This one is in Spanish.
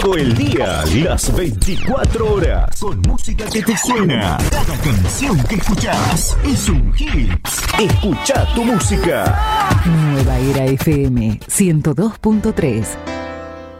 Todo el día, las 24 horas, con música que te suena. Cada canción que escuchás es un hit. Escucha tu música. Nueva Era FM 102.3.